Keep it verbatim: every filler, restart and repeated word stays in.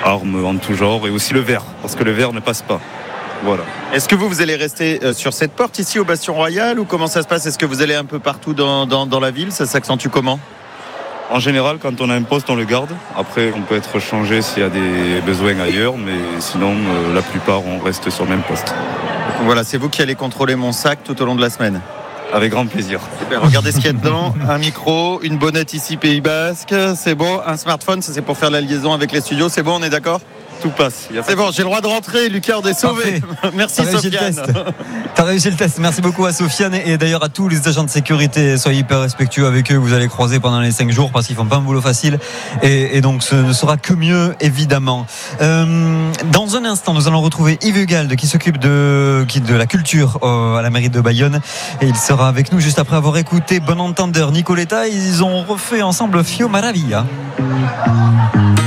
armes en tout genre, et aussi le verre, parce que le verre ne passe pas. Voilà. Est-ce que vous, vous allez rester euh, sur cette porte ici au Bastion Royal ou comment ça se passe? Est-ce que vous allez un peu partout dans, dans, dans la ville? Ça s'accentue comment? En général, quand on a un poste, on le garde. Après, on peut être changé s'il y a des besoins ailleurs, mais sinon, euh, la plupart, on reste sur le même poste. Voilà, c'est vous qui allez contrôler mon sac tout au long de la semaine. Avec grand plaisir. Super, regardez ce qu'il y a dedans. Un micro, une bonnette ici Pays Basque, c'est bon. Un smartphone, ça c'est pour faire la liaison avec les studios. C'est bon, on est d'accord? Tout passe. C'est bon, j'ai le droit de rentrer. Lucas, on est sauvé. Merci Sofiane. T'as réussi le test. Merci beaucoup à Sofiane et d'ailleurs à tous les agents de sécurité. Soyez hyper respectueux avec eux. Vous allez croiser pendant les cinq jours parce qu'ils font pas un boulot facile et, et donc ce ne sera que mieux évidemment. Euh, dans un instant, nous allons retrouver Yves Hugalde qui s'occupe de, qui, de la culture euh, à la mairie de Bayonne et il sera avec nous juste après avoir écouté Bon Entendeur Nicoletta. Ils ont refait ensemble Fio Maravilla.